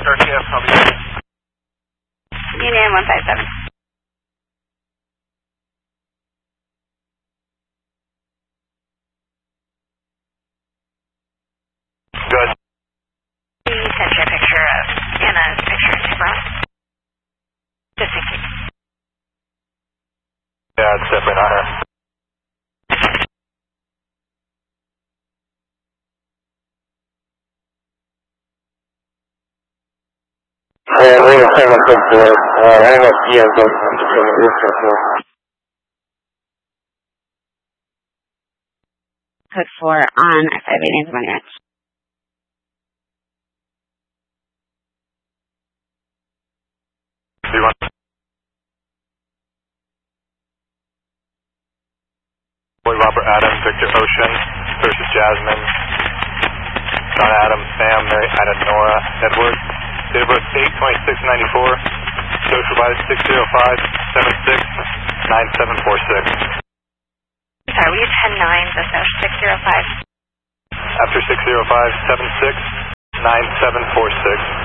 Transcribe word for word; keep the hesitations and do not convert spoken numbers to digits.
R T F, I'll be ready. Union one five seven. Good. You sent you a picture of Anna's picture to Brown. Just in case. Yeah, it's definitely not her. Yeah, we're going to send a code for it. Uh, I don't know if you have those. I'm just going to look for it. Code four on I five eight nine one ranch. Do you want? Boy, Robert Adams, Victor Ocean versus Jasmine. John Adams, Sam, Mary Ida, Nora, Edward. Date of birth eight twenty-six ninety-four. Social by six zero five seven six nine seven four six. Sorry, we use ten nine, the social six zero five. After six zero five seven six nine seven four six.